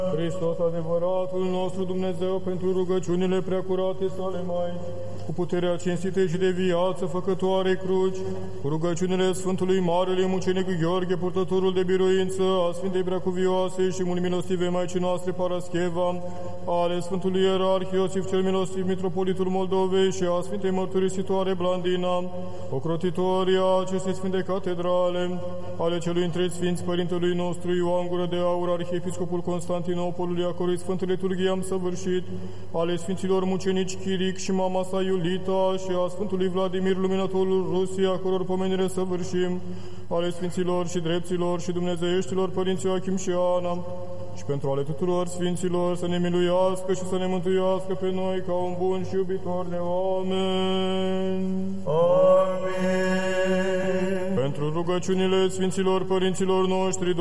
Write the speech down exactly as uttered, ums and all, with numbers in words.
Hristos, adevăratul nostru Dumnezeu, pentru rugăciunile preacurate sale mai, cu puterea cinstitei și de viață făcătoare cruci, cu rugăciunile Sfântului Marele Mucenic Gheorghe, purtătorul de biruință a Sfintei Preacuvioase și mult milostive Maicii noastre Parascheva, ale Sfântului Ierarh Iosif cel Milostiv, Mitropolitul Moldovei și a Sfintei Mărturisitoare Blandina, ocrotitoria acestei Sfinte Catedrale, ale celui întregi Sfinți Părintelui nostru Ioan Gură de Aur, Arhiepiscopul Constantinopolului, a cărui Sfântă Liturghie am săvârșit, ale Sfinților Mucenici Chiric și mama sa Iulita și a Sfântului Vladimir, Luminatorul Rusiei, a căror pomenire săvârșim, ale Sfinților și Drepților și Dumnezeieștilor Părinții Joachim și Ana, și pentru ale tuturor Sfinților să ne miluiască și să ne mântuiască pe noi ca un bun și iubitor de oameni. Amin. Pentru rugăciunile Sfinților Părinților noștri,